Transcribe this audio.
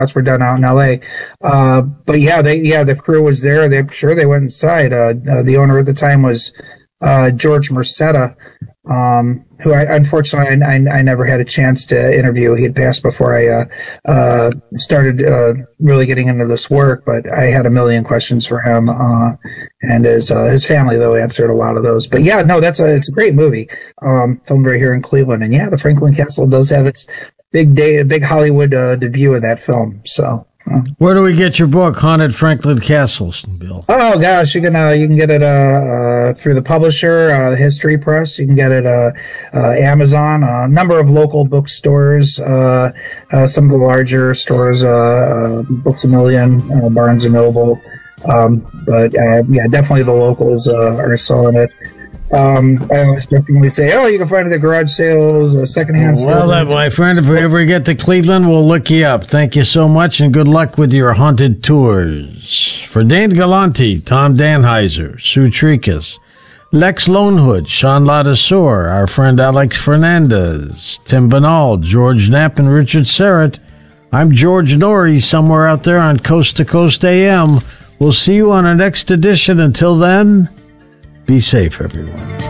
were done out in LA. But yeah, the crew was there. They went inside. The owner at the time was George Merceda, who unfortunately I never had a chance to interview. He had passed before I started really getting into this work, but I had a million questions for him, and his family though answered a lot of those. But yeah, no, it's a great movie, filmed right here in Cleveland, and yeah, the Franklin Castle does have its big Hollywood debut in that film. So. Where do we get your book, Haunted Franklin Castles, Bill? Oh gosh, you can get it through the publisher, the History Press. You can get it Amazon, a number of local bookstores, some of the larger stores, Books A Million, Barnes and Noble. But yeah, definitely the locals are selling it. I always jokingly say, you can find it at garage sales, secondhand sales. Well, my friend, if we ever get to Cleveland, we'll look you up. Thank you so much, and good luck with your haunted tours. For Dane Galante, Tom Danheiser, Sue Tricas, Lex Lonehood, Sean Ladassour, our friend Alex Fernandez, Tim Banal, George Knapp, and Richard Serrett, I'm George Norrie, somewhere out there on Coast to Coast AM. We'll see you on our next edition. Until then, be safe, everyone.